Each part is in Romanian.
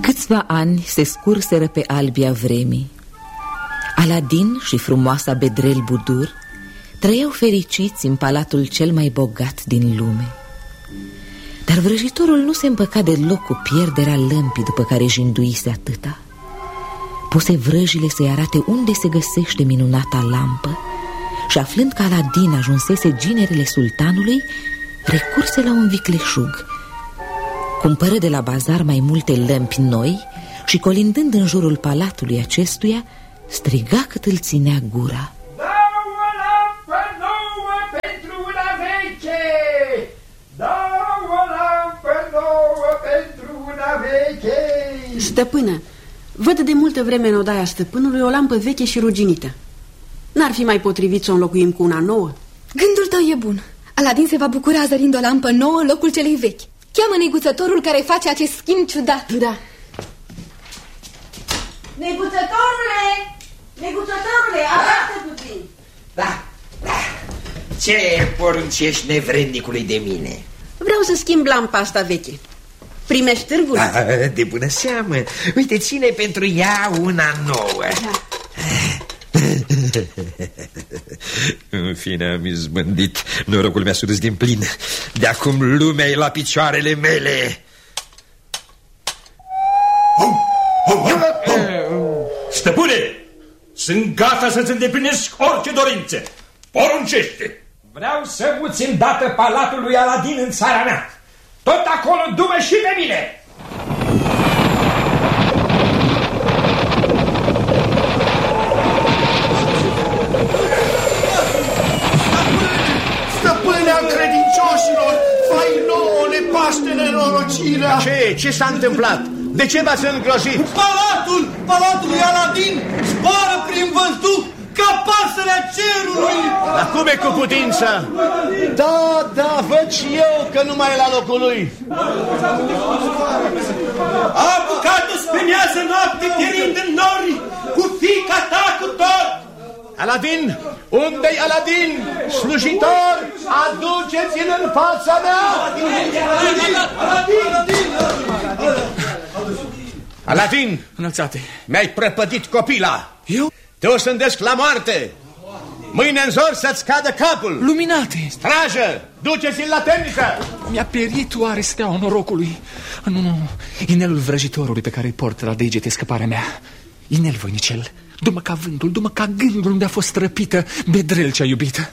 Câțiva ani se scurseră pe albia vremii. Aladin și frumoasa Bedrel Budur trăiau fericiți în palatul cel mai bogat din lume. Dar vrăjitorul nu se împăca deloc cu pierderea lămpii după care jinduise atâta. Puse vrăjile să-i arate unde se găsește minunata lampă și, aflând că Aladin ajunsese ginerele sultanului, recurse la un vicleșug. Cumpără de la bazar mai multe lămpi noi și, colindând în jurul palatului acestuia, striga cât îl ținea gura: "Două lampă nouă pentru una veche! Două lampă nouă pentru una veche!" Stăpână, văd de multă vreme în odaia stăpânului o lampă veche și ruginită. N-ar fi mai potrivit să o înlocuim cu una nouă? Gândul tău e bun. Aladin se va bucura zărind o lampă nouă în locul celei vechi. Cheamă neguțătorul care face acest schimb ciudat. Da. Neguțătorule! Neguțătorule, arată puțin. Da. Ce poruncești nevrednicului de mine? Vreau să schimb lampa asta veche. Primești târgul? Da, de bună seamă. Uite, ține pentru ea una nouă. Da. În fine, am izbândit. Norocul mi-a surâs din plin. De acum lumea e la picioarele mele. Stăpâne, sunt gata să-ți îndeplinesc orice dorințe. Poruncește. Vreau să muți îndată palatul lui Aladin în țara mea. Tot acolo du-mă și pe mine. Stăpâne al credincioșilor, fai nouă nepaște nenorocirea. Ce s-a întâmplat? De ce v-ați îngrozit? Palatul lui Aladin zboară prin văzduh ca pasărea cerului. Dar cum e cu putință? Da, văd și eu că nu mai e la locul lui. A apucat-o spre miază noapte, pierind în nori, cu fiica ta cu tot. Aladin! Unde-i Aladin? Slujitor, aduceți-l în fața mea! Aladin! Înălțate! Mi-ai prăpădit copila! Eu? Te o sândesc la moarte! Mâine în zor să-ți cadă capul! Luminate! Strajă! Duceți-l la temniță! Mi-a pierit oare steaua norocului? Nu, inelul vrăjitorului pe care îi port la degete scăparea mea. Inel voinicel, du-mă ca vântul, du-mă ca gândul unde a fost răpită Bedrel cea iubită.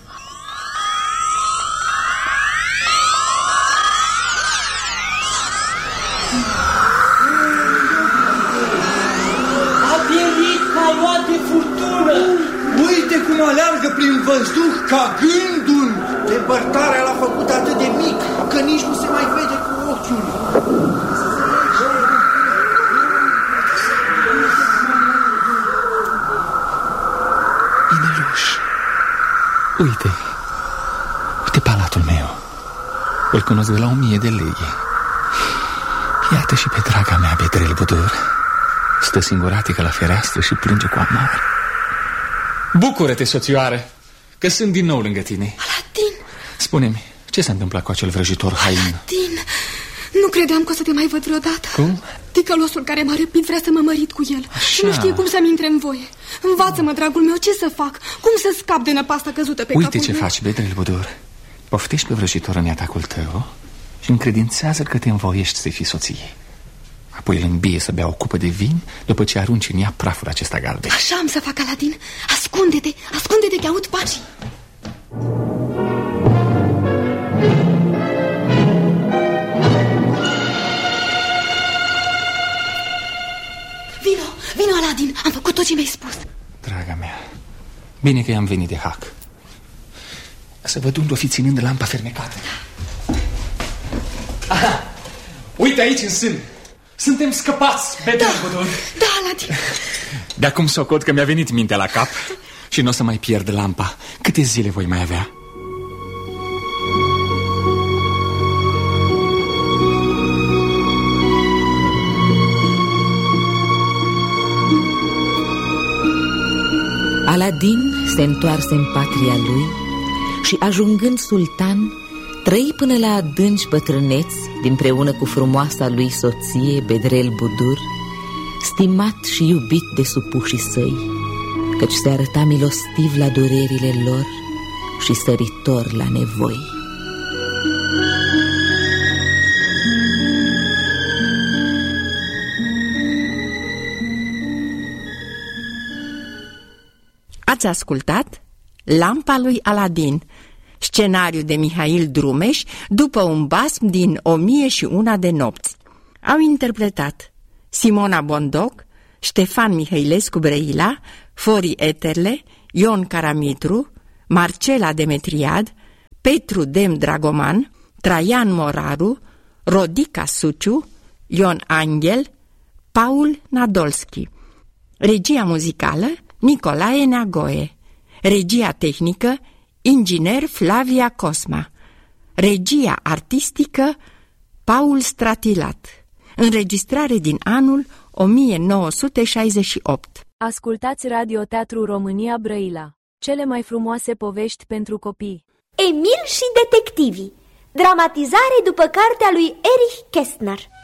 A pierit ca luat de furtună. Uite cum aleargă prin văzduh ca gândul. Depărtarea l-a făcut atât de mic că nici nu se mai vede cu ochiul. Ineluș, uite palatul meu. Îl cunosc de la 1000 de lei. Iată și pe draga mea Bedrel Budur. Stă singuratică la fereastră și plânge cu amar. Bucură-te, soțioare, că sunt din nou lângă tine. Aladin! Spune-mi, ce s-a întâmplat cu acel vrăjitor hain? Aladin! Nu credeam că o să te mai văd vreodată. Cum? Ticălosul care m-a răpit vrea să mă mărit cu el. Așa. Și nu știe cum să-mi intre în voie. Învață-mă, dragul meu, ce să fac? Cum să scap de năpasta căzută pe capul meu? Uite ce faci, Bedrel Budur. Poftești pe vrăjitor în atacul tău și încredințează că te învoiești să fii soție. Apoi îl îmbie să bea o cupă de vin după ce arunci în ea praful acesta galben. Așa am să fac, Aladin. Ascunde-te, ascunde-te că aud pașii. Vino, Aladin, am făcut tot ce mi-ai spus. Draga mea, bine că i-am venit de hac. Să văd unde o fi ținând lampa fermecată. Aha, uite aici în sân. Suntem scăpați, Bedrel Budur. Da, Aladin. De acum socot că mi-a venit mintea la cap și nu o să mai pierd lampa. Câte zile voi mai avea? Aladin se întoarse în patria lui și, ajungând sultan, trăi până la adânci bătrâneți, dinpreună cu frumoasa lui soție Bedrel Budur, stimat și iubit de supușii săi, căci se arăta milostiv la durerile lor și săritor la nevoi. Ați ascultat Lampa lui Aladin, scenariu de Mihail Drumeș, după un basm din 1001 de nopți. Au interpretat Simona Bondoc, Ștefan Mihailescu Brăila, Fori Eterle, Ion Caramitru, Marcela Demetriad, Petru Dem Dragoman, Traian Moraru, Rodica Suciu, Ion Angel, Paul Nadolski. Regia muzicală Nicolae Neagoe. Regia tehnică inginer Flavia Cosma. Regia artistică Paul Stratilat. Înregistrare din anul 1968. Ascultați Radioteatru România Brăila. Cele mai frumoase povești pentru copii. Emil și detectivii. Dramatizare după cartea lui Erich Kästner.